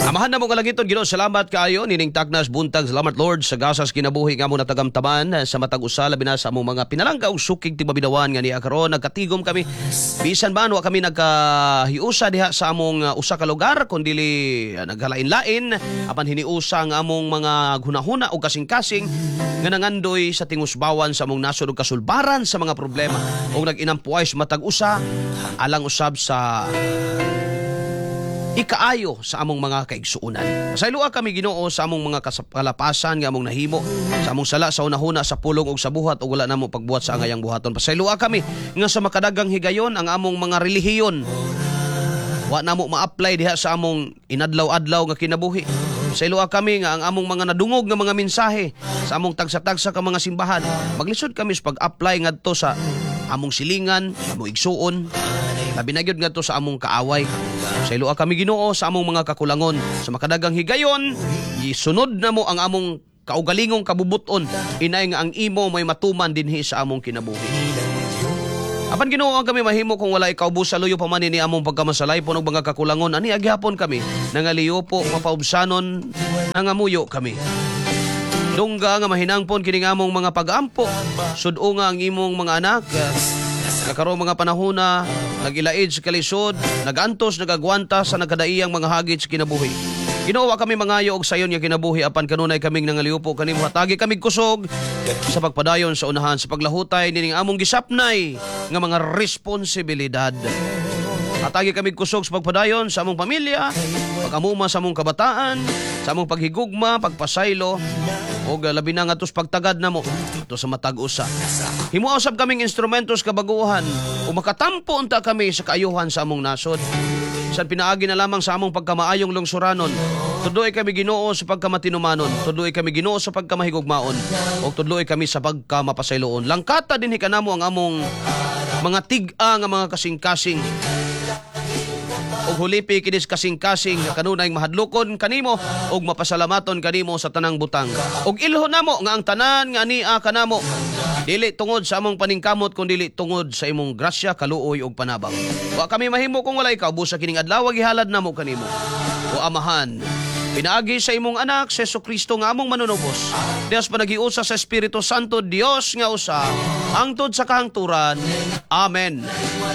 Amahan na mo kalangitod, Ginoo, salamat kaayo nining tagnas buntag. Salamat Lord sa gasas kinabuhi nga mo natagamtaman sa matag usa labi na sa among mga pinalangga ug sukig ti mabidawan nga niya karon nagkatigom kami. Bisan man wa kami nagkahiusa diha sa among usa ka lugar kun dili naghalain-lain apan hiniusa nga among mga hunahuna ug kasing-kasing nga nangandoy sa tingusbawan sa among nasod ug kasulbaran sa mga problema ug nag-inampuay sa matag usa alang usab sa ikaayo sa among mga kaigsuunan. Pasayloa kami Ginoo sa among mga kalapasan nga among nahimo, sa among sala sa unahuna sa pulong ug sa buhat ug wala namo pagbuhat sa angayang buhaton. Pasayloa kami nga sa makadagang higayon ang among mga relihiyon wa namo ma-apply diha sa among inadlaw-adlaw nga kinabuhi. Pasayloa kami nga ang among mga nadungog nga mga mensahe sa among tagsa-tagsa ka mga simbahan maglisod kami sa pag-apply ngadto sa among silingan, among igsuon, labi na gyud ngadto sa among kaaway. Sayloa kami Ginoo sa among mga kakulangon. Sa makadagang higayon, isunod na mo ang among kaugalingong kabubuton. Inay nga ang imo may matuman dinhi sa among kinabuhi. Apan Ginoo ang kami mahimo kung wala ikaw busa luyo pa man ni among pagkamasalay punog mga kakulangon. Ani agyapon kami nangaliyo po mapaubsanon nangamuyo kami. Dungga nga mahinangpon kining among mga pag-ampo. Sudo nga ang imong mga anak. Kakarong mga panahona, nagilaid sa kalisod, nagantos, nagagwanta sa nagkadaiyang mga hagit sa kinabuhi. Ginawa kami mangayo og sayon nga kinabuhi apan kanunay kaming nangaliupo kanimo hatagi kami kusog sa pagpadayon sa unahan sa paglahutay nining among gisapnay nga mga responsibilidad. Hatagi kami kusog sa pagpadayon sa among pamilya, pag-amuma sa among kabataan, sa among paghigugma, pagpasaylo, o labi na nga tos pagtagad na mo ito sa matag usa. Himuasab kaming instrumentos kabaguhan o makatampo unta kami sa kaayuhan sa among nasod. San pinaagi na lamang sa among pagkamaayong lungsuranon. Tudloy kami Ginoo sa pagkamatinumanon, tudloy kami Ginoo sa pagkamahigugmaon, o tudloy kami sa pagkamapasayloon. Langkata din hikanamo ang among mga tig-a nga mga kasing-kasing. Og hulipi kinis kasing-kasing nga kanunay mahadlokon kanimo og mapasalamaton kanimo sa tanang butang. Og ilho namo nga ang tanan nga ania kanamo dili tungod sa among paningkamot kun dili tungod sa imong grasya, kaluoy og panabang. Wa kami mahimo kung wala ikaw busa kining adlaw gihalad namo kanimo. O Amahan, pinaagi sa imong anak si Jesucristo nga among manunubos. Dios panagiusa sa Espiritu Santo, Dios nga usa hangtod sa kahangturan. Amen.